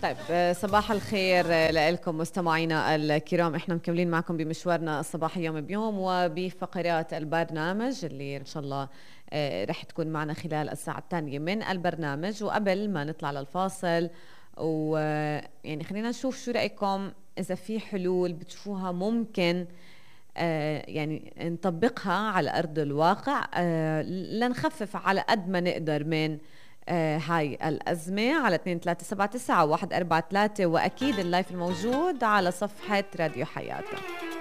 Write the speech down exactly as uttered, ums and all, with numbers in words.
طيب آه، صباح الخير آه، لكم مستمعينا الكرام. احنا مكملين معكم بمشوارنا الصباحي يوم بيوم وبفقرات البرنامج اللي ان شاء الله آه، رح تكون معنا خلال الساعة الثانية من البرنامج. وقبل ما نطلع للفاصل ويعني خلينا نشوف شو رأيكم، إذا في حلول بتشوفوها ممكن آه، يعني نطبقها على أرض الواقع آه، لنخفف على قد ما نقدر من آه، هاي الأزمة. على اثنين ثلاثة سبعة تسعة واحد أربعة ثلاثة، وأكيد اللايف الموجود على صفحة راديو حياة.